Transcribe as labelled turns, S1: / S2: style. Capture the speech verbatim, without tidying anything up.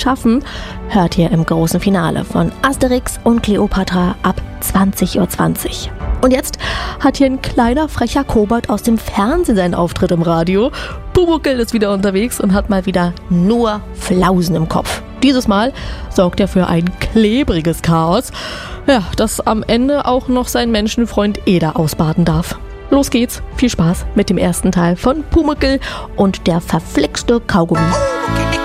S1: schaffen, hört ihr im großen Finale von Asterix und Kleopatra ab zwanzig Uhr zwanzig. Und jetzt hat hier ein kleiner, frecher Kobold aus dem Fernsehen seinen Auftritt im Radio. Pumuckl ist wieder unterwegs und hat mal wieder nur Flausen im Kopf. Dieses Mal sorgt er für ein klebriges Chaos, ja, das am Ende auch noch sein Menschenfreund Eder ausbaden darf. Los geht's, viel Spaß mit dem ersten Teil von Pumuckl und der verflixte Kaugummi.